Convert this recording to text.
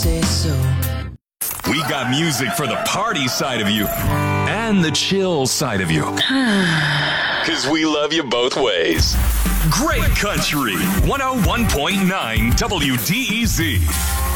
say so. We got music for the party side of you and the chill side of you. Because we love you both ways. Great Country 101.9 WDEZ.